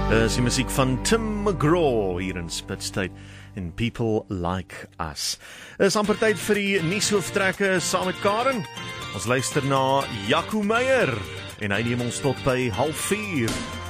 Is die musiek van Tim McGraw hier in Spitstyd en People Like Us. Is amper tyd vir die nuushooftrekke saam met Karen. Ons luister na Jaco Meyer en hy neem ons tot by 3:30.